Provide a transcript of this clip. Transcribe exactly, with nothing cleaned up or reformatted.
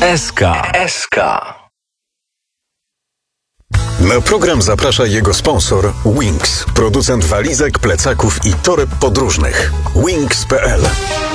S K. S K. Na program zaprasza jego sponsor Wings, producent walizek, plecaków i toreb podróżnych. Wings kropka p l